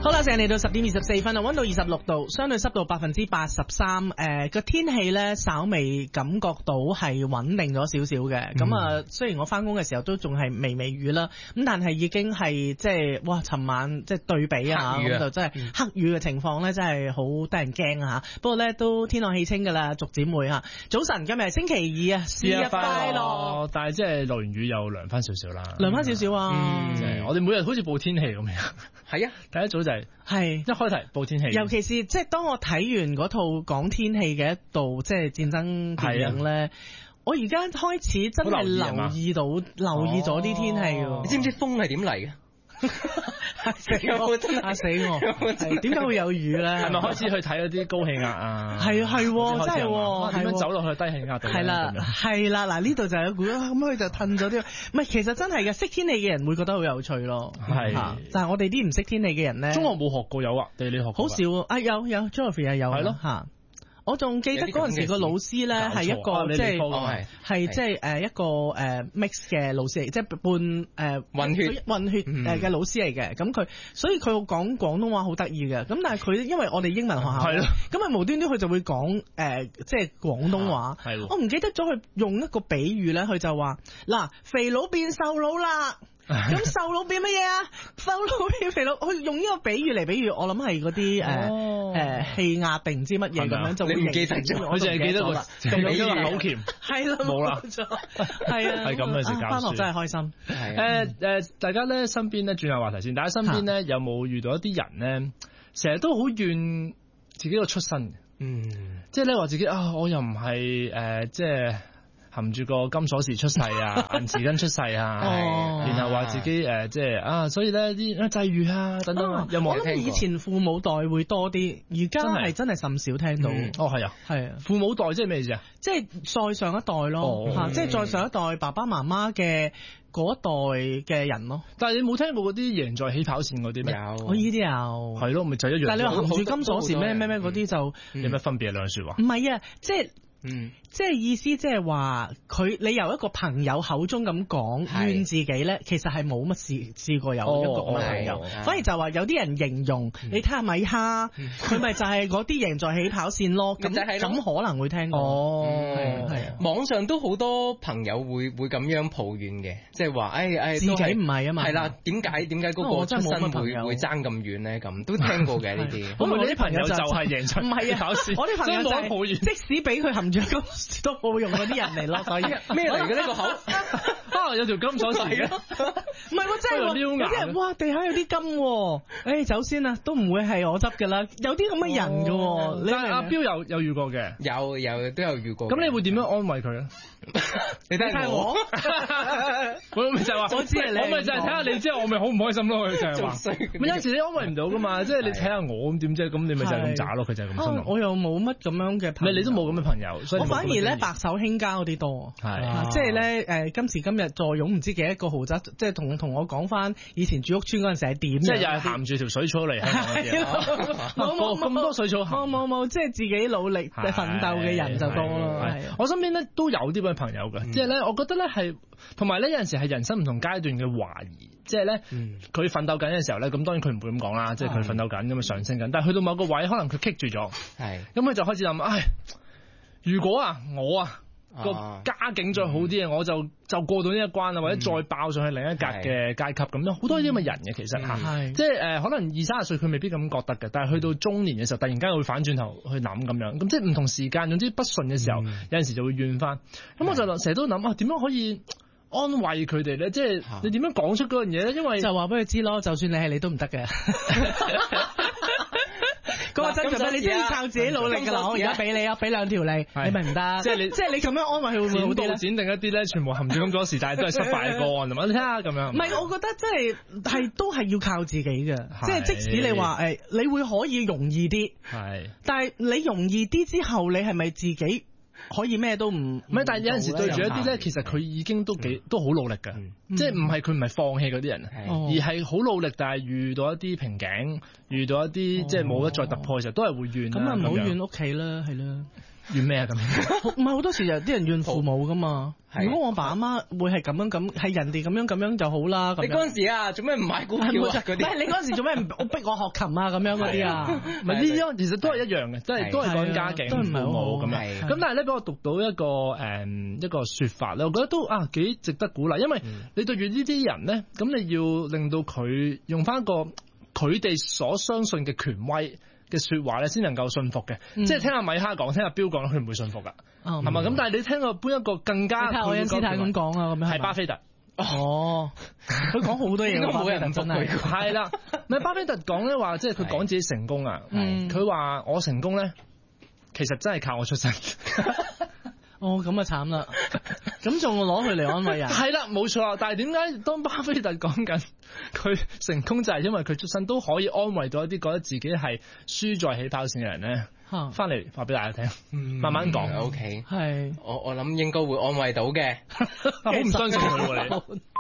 好啦，成日嚟到10點24分啦，溫度26度，相對濕度83%。個天氣咧稍微感覺到係穩定咗少少嘅。咁啊，雖然我翻工嘅時候都仲係微微雨啦，咁但係已經係即係哇，尋晚即係對比啊，咁就真係黑雨嘅情況咧，真係好得人驚啊嚇。不過咧都天朗氣清㗎啦，逐漸會嚇。早晨，今日係星期二啊，節日快樂！ 但係即係落完雨又涼翻少少啦， 涼翻少少啊！ 我哋每日好似報天氣咁樣。係啊，第一組就係一開題報天氣， 尤其是即係當我睇完嗰套講天氣嘅一度即係戰爭電影咧，我而家開始真係留意咗啲天氣喎。 你知唔知風係點嚟嘅？ 嚇死我！點解會有雨咧？ 係咪開始去睇嗰啲高氣壓啊？ 係真係點樣走落去低氣壓度？ 係啦，嗱呢度就有股咁佢就褪咗啲。唔係，其實真係嘅，識天氣嘅人會覺得好有趣咯。係，但係我哋啲唔識天氣嘅人咧， 中學冇學過有啊？地理學好少啊！有 geography 有係咯嚇。我仲記得嗰陣時個老師咧係一個即係一個mix 嘅老師嚟，即係半混血嘅老師嚟嘅。咁佢所以佢講廣東話好得意嘅。咁但係佢因為我哋英文學校，咁啊無端端佢就會講即係廣東話。我唔記得咗佢用一個比喻咧，佢就話嗱，肥佬變瘦佬啦。咁瘦佬變乜嘢啊？瘦佬變肥佬，佢用呢個比喻嚟比喻，我諗係嗰啲氣壓定唔知乜嘢咁樣就會唔記得咗， 我淨係記得個比喻好鉗， 係啦， 冇啦， 係啊， 係咁嘅時間。 返學真係開心。 大家咧身邊咧轉下話題先，大家身邊咧有冇遇到一啲人咧，成日都好怨自己個出身嘅，即係咧話自己啊，我又唔係即係。含住個金鎖匙出世啊，銀匙羹出世啊，然後話自己即係啊，所以咧啲際遇啊等等，有冇聽過？我諗以前父母代會多啲，而家係真係甚少聽到。 係啊，父母代即係咩意思啊？ 即係再上一代咯，即係再上一代爸爸媽媽嘅嗰一代嘅人咯。 但係你冇聽過嗰啲贏在起跑線嗰啲咩？ 有，我呢啲有。 係咯，咪就一樣。 但係你話含住金鎖匙咩嗰啲就有咩分別啊？兩句說話。 唔係啊，即係意思即係話你由一個朋友口中咁講怨自己咧，其實係冇乜試過有一個咁嘅朋友，反而就話有啲人形容你睇下米哈，佢咪就係嗰啲贏在起跑線咯，咁可能會聽過。係網上都好多朋友會咁樣抱怨嘅，即係話自己唔係啊嘛。 係啦，點解嗰個出身會爭咁遠咧？咁都聽過嘅呢啲。 我啲朋友就係贏在起跑線， 我啲朋友就係即使俾佢含住都冇用嗰啲人嚟咯，所以咩嚟嘅呢個口？ 有條金鎖匙嘅， 唔係我真係有啲人哇地下有啲金，走先啦，都唔會係我執㗎啦，有啲咁嘅人㗎。 你阿標有遇過嘅， 都有遇過。 咁你會點樣安慰佢咧？ 你睇我， 我咪就係話， 我知係你， 我咪就係睇下你之後，我咪好唔開心咯。佢就係話，有時你安慰唔到㗎嘛，即係你睇下我咁點啫？咁你咪就係咁渣咯。佢就係咁心諗。 我又冇乜咁樣嘅朋友， 你都冇咁嘅朋友，所以我反而咧白手興家嗰啲多，即係咧今時今日坐擁唔知幾多個豪宅，即係同我講翻以前住屋村嗰陣時係點， 即係又係含住條水草嚟，冇咁多水草含， 冇，即係自己努力奮鬥嘅人就多咯。 我身邊咧都有啲位朋友嘅，即係咧，我覺得咧係同埋呢有陣時係人生唔同階段嘅懷疑，即係咧佢奮鬥緊嘅時候咧，咁當然佢唔會咁講啦，即係佢奮鬥緊咁啊上升緊，但係去到某個位可能佢棘住咗，咁佢就開始諗，如果我個家境再好啲嘅，我就過到呢一關啦，或者再爆上去另一格嘅階級咁樣，好多呢啲咁嘅人嘅其實即係可能20-30歲佢未必咁覺得嘅，但係去到中年嘅時候，突然間會反轉頭去諗咁樣，咁即係唔同時間，總之不順嘅時候，有陣時就會怨翻。咁我就成日都諗點樣可以安慰佢哋咧？即係你點樣講出嗰樣嘢咧？因為就話俾佢知咯，就算你係你都唔得嘅。嗰個真就你真要靠自己努力㗎啦！我而家俾你俾2條脷，你咪唔得。即係你咁樣安慰佢會唔會好啲咧？ 剪定一啲咧，全部含住咁多時，但係都係失敗個案，係嘛？你睇下咁樣。 唔係，我覺得即係都係要靠自己嘅。即係即使你話你會可以容易啲，但係你容易啲之後，你係咪自己可以咩都唔係？但係有陣時對住一啲咧，其實佢已經都好努力㗎，即係佢唔係放棄嗰啲人，而係好努力，但係遇到一啲瓶頸，遇到一啲即係冇得再突破嘅時候，都係會怨。 咁啊，唔好怨屋企啦，係啦。 怨咩啊咁？ 唔係好多時有啲人怨父母噶嘛。如果我爸阿媽會係咁樣，係人哋咁樣就好啦。 你嗰陣時啊，做咩唔買股票啊？嗰啲， 你嗰陣時做咩唔逼我學琴啊？咁樣嗰啲啊？ 唔係呢啲，其實都係一樣嘅，都係講家境， 都唔係好咁樣。咁但係咧，俾我讀到一個説法咧，我覺得都幾值得鼓勵，因為你對住呢啲人咧，咁你要令到佢用翻一個佢哋所相信嘅權威嘅説話咧，先能夠信服嘅。即係聽阿米哈講，聽阿彪講，佢唔會信服噶，係嘛？咁但係你聽過邊一個更加？ 愛因斯坦咁講啊，咁樣係巴菲特。 哦，佢講好多嘢， 應該冇人真係係啦。咪巴菲特講咧話，即係佢講自己成功啊。佢話我成功咧，其實真係靠我出身。 哦，咁啊慘啦！咁仲攞佢嚟安慰人？ 係啦，冇錯。但係點解當巴菲特講緊佢成功就係因為佢出身都可以安慰到一啲覺得自己係輸在起跑線嘅人咧？翻嚟話俾大家聽，慢慢講。 OK， 係我諗應該會安慰到嘅。 我唔相信佢喎你。